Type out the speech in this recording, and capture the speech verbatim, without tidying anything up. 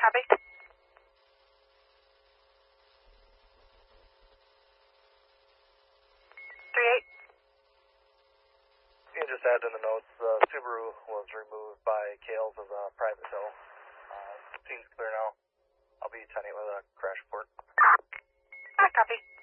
Copy. three eight. You can just add in the notes, uh, Subaru was removed by Kales as a private tow. Uh, seems clear now. I'll be ten eight with a crash report. Ah, copy.